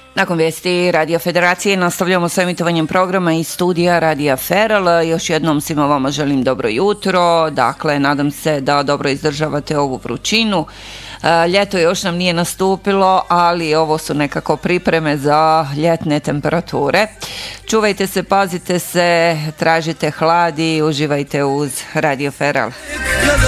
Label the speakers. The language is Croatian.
Speaker 1: Nakon vijesti Radio Federacije nastavljamo s emitovanjem programa iz studija Radija Feral. Još jednom svima vama želim dobro jutro. Dakle, nadam se da dobro izdržavate ovu vrućinu. Ljeto još nam nije nastupilo, ali ovo su nekako pripreme za ljetne temperature. Čuvajte se, pazite se, tražite hlad i uživajte uz Radio Feral.